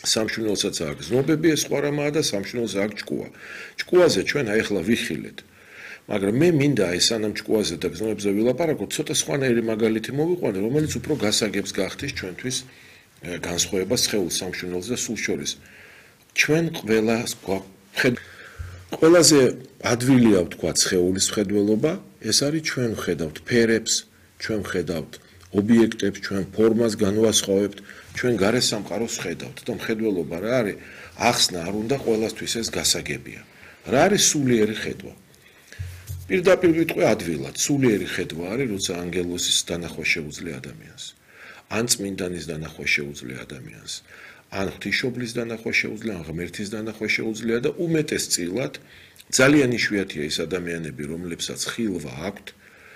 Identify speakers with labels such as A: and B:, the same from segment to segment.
A: სამშვილდესაც აქვს ზნობები, ეს სხვა რამაა და სამშვილდეზე აქვს ჭკუა. ჭკუაზე ჩვენ აი ახლა ვიხილეთ. მაგრამ მე მინდა ეს სანამ ჭკუაზე და გზნობებზე ვილაპარაკოთ, ცოტა სხვანაირი მაგალითი მოვიყვანე, რომელიც უფრო გასაგებს გახდის ჩვენთვის განსხვავებას სხეულის სამშვილდეზე და სულ შორის. ჩვენ ყველას ყველაზე ადვილია ვთქვათ სხეულის მხედველობა, ეს არის ჩვენ ვხედავთ ფერებს, ჩვენ ვხედავთ ობიექტებს, ჩვენ ფორმას განვასხვავებთ, ჩვენ გარესამყაროს ვხედავთ და მხედველობა რა არის? ახსნა არ უნდა ყველასთვის ეს გასაგებია. რა არის სულიერი ხედვა? პირდაპირ ვიტყვი ადვილად, სულიერი ხედვა არის, როცა ანგელოზის დანახვა შეუძლია ადამიანს. ან წმინდანის დანახვა შეუძლია ადამიანს. ან ღვთისმშობლის დანახვა შეუძლია, ან ღმერთის დანახვა შეუძლია და უმეტესწილად ძალიან იშვიათია ის ადამიანები, რომლებსაც ხილვა აქვთ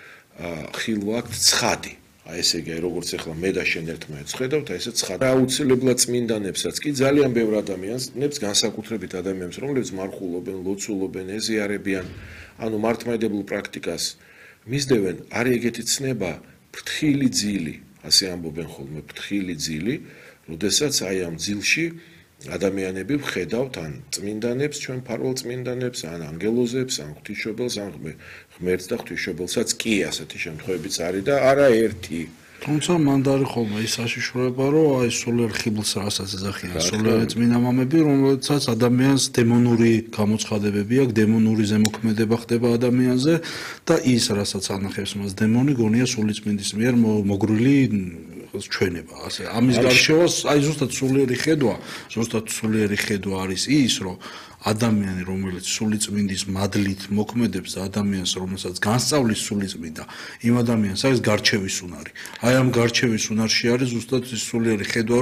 A: ცხადი. აი ესე იგი, როგორც ახლა მე და შენ ერთმანეთს ხედავთ, აი ესე ცხადი. აუცილებლად წმინდანებსაც კი ძალიან ბევრ ადამიანებს, განსაკუთრებით ადამიანებს, რომლებიც მარხულობენ, ლოცულობენ, ეზიარებიან, ანუ მართლმადიდებელ პრაქტიკას მისდევენ, არის ეგეთი ცნება, ფრთხილი ძილი, ასე ამბობენ ხოლმე, ფრთხილი ძილი, როდესაც აი ამ ძილში ადამიანები ვხედავთ ან წმინდანებს, ჩვენ მფარველ წმინდანებს, ან ანგელოზებს, ან ღვთისმშობელს, ან ღმერთს და ღვთისმშობელსაც კი ასეთი შემთხვევებიც არის და არა ერთი.
B: თუმცა მანდ არის ხოლმე ის საშიშროება, რომ აი სულიერ ხიბლს რასაც ეძახიან სულიერი წმინდა მამები, რომელსაც ადამიანს დემონური გამოცხადებები აქვს, დემონური ზემოქმედება ხდება ადამიანზე და ის რასაც ანახებს მას დემონი, გონია სულიწმინდის მიერ მოგრული ჩვენება, ასე. ამის გარშევას აი ზუსტად სულიერი ხედვა არის ის, რომ ადამიანი, რომელიც სულიწმინდის მადლით მოქმედებს და ადამიანს, რომელსაც განსწავლის სულიწმინდა, იმ ადამიანს არის გარჩევის უნარი. აი ამ გარჩევის უნარში არის ზუსტად ის სულიერი ხედვა,